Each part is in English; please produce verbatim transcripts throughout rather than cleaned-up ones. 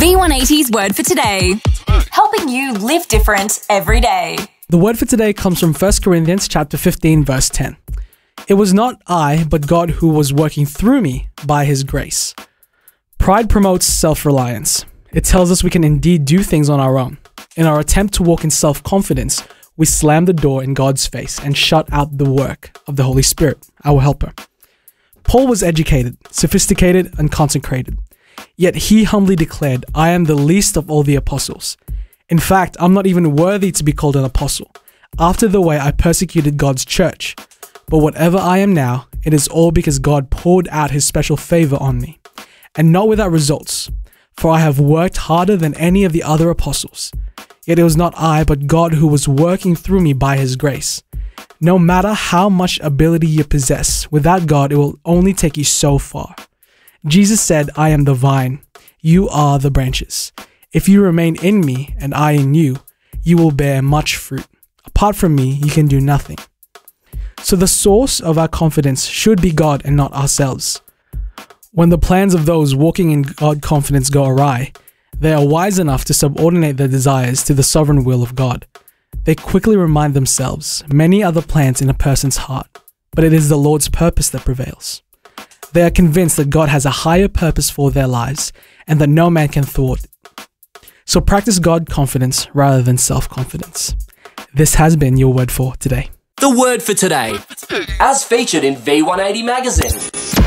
V one eighty's word for today. Helping you live different every day. The word for today comes from First Corinthians chapter fifteen, verse ten. It was not I, but God who was working through me by his grace. Pride promotes self-reliance. It tells us we can indeed do things on our own. In our attempt to walk in self-confidence, we slam the door in God's face and shut out the work of the Holy Spirit, our helper. Paul was educated, sophisticated, and consecrated. Yet he humbly declared, I am the least of all the apostles. In fact, I'm not even worthy to be called an apostle, after the way I persecuted God's church. But whatever I am now, it is all because God poured out his special favor on me, and not without results, for I have worked harder than any of the other apostles. Yet it was not I, but God who was working through me by his grace. No matter how much ability you possess, without God, it will only take you so far. Jesus said, I am the vine, you are the branches. If you remain in me and I in you, you will bear much fruit. Apart from me, you can do nothing. So the source of our confidence should be God and not ourselves. When the plans of those walking in God confidence go awry, they are wise enough to subordinate their desires to the sovereign will of God. They quickly remind themselves many other plans in a person's heart, but it is the Lord's purpose that prevails. They are convinced that God has a higher purpose for their lives and that no man can thwart it. So practice God confidence rather than self-confidence. This has been your word for today. The word for today, as featured in V one eighty magazine.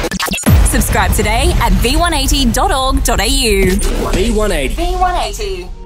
Subscribe today at v one eighty dot org dot a u. V one eighty. V one eighty.